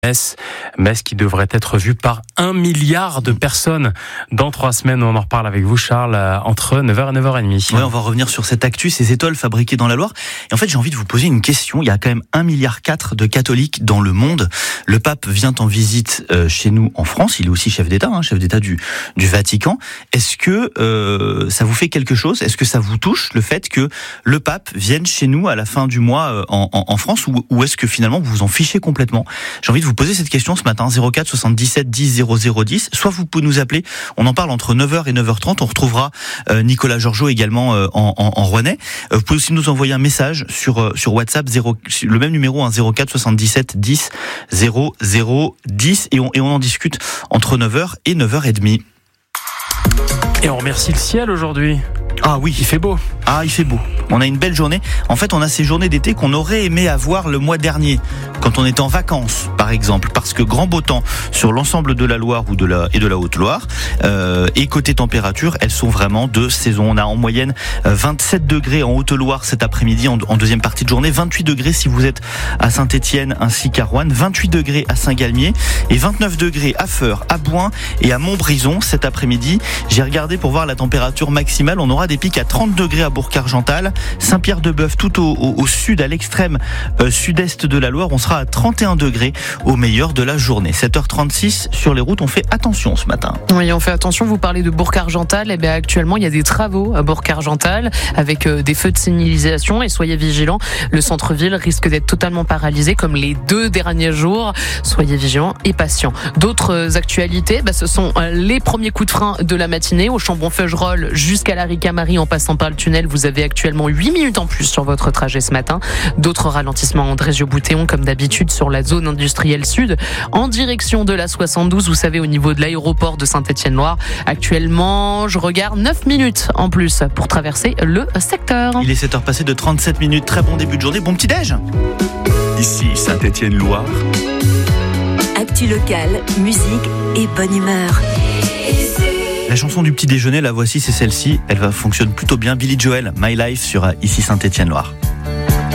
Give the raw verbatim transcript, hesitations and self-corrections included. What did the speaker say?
Metz, Metz qui devrait être vue par un milliard de personnes dans trois semaines. On en reparle avec vous, Charles, entre neuf heures et neuf heures trente. Oui, on va revenir sur cette actu, ces étoiles fabriquées dans la Loire. Et en fait, j'ai envie de vous poser une question. Il y a quand même un virgule quatre milliard de catholiques dans le monde. Le pape vient en visite euh, chez nous en France. Il est aussi chef d'État, hein, chef d'État du, du Vatican. Est-ce que euh, ça vous fait quelque chose ? Est-ce que ça vous touche, le fait que le pape vienne chez nous à la fin du mois euh, en, en, en France, ou, ou est-ce que finalement vous vous en fichez complètement ? J'ai envie de vous poser cette question ce matin, zéro quatre soixante-dix-sept dix zéro zéro dix. Soit vous pouvez nous appeler, on en parle entre neuf heures et neuf heures trente. On retrouvera euh, Nicolas Georgeot également euh, en, en, en Rouennais. Euh, vous pouvez aussi nous envoyer un message sur, euh, sur WhatsApp, zéro, le même numéro, hein, zéro quatre soixante-dix-sept dix zéro zéro dix. Et on, et on en discute entre neuf heures et neuf heures trente. Et on remercie le ciel aujourd'hui. Ah oui, il fait beau. Ah, il fait beau. On a une belle journée. En fait, on a ces journées d'été qu'on aurait aimé avoir le mois dernier, quand on était en vacances, par exemple, parce que grand beau temps sur l'ensemble de la Loire ou de la et de la Haute-Loire. Euh, et côté température, elles sont vraiment de saison. On a en moyenne vingt-sept degrés en Haute-Loire cet après-midi, en, en deuxième partie de journée, vingt-huit degrés si vous êtes à Saint-Étienne ainsi qu'à Roanne, vingt-huit degrés à Saint-Galmier et vingt-neuf degrés à Feurs, à Bouin et à Montbrison cet après-midi. J'ai regardé pour voir la température maximale. On aura des pics à trente degrés à Bourg-Argental, Saint-Pierre-de-Bœuf tout au, au, au sud, à l'extrême euh, sud-est de la Loire. On sera à trente et un degrés au meilleur de la journée. sept heures trente-six sur les routes. On fait attention ce matin. Oui, on fait attention. Vous parlez de Bourg-Argental. Eh bien, actuellement, il y a des travaux à Bourg-Argental avec euh, des feux de signalisation et soyez vigilants. Le centre-ville risque d'être totalement paralysé comme les deux derniers jours. Soyez vigilants et patients. D'autres actualités, bah, ce sont les premiers coups de frein de la matinée au Chambon-Feugerolles jusqu'à la Ricamarie en passant par le tunnel. Vous avez actuellement huit minutes en plus sur votre trajet ce matin. D'autres ralentissements en Andrézieux-Boutéon comme d'habitude sur la zone industrielle sud en direction de la soixante-douze. Vous savez, au niveau de l'aéroport de Saint-Étienne-Loire. Actuellement, je regarde neuf minutes en plus pour traverser le secteur. Il est sept heures passées de trente-sept minutes. Très bon début de journée. Bon petit-déj. Ici Saint-Étienne-Loire. Actu locale, musique et bonne humeur. La chanson du petit déjeuner, la voici, c'est celle-ci. Elle va fonctionne plutôt bien. Billy Joel, My Life sur Ici Saint-Étienne-Loire.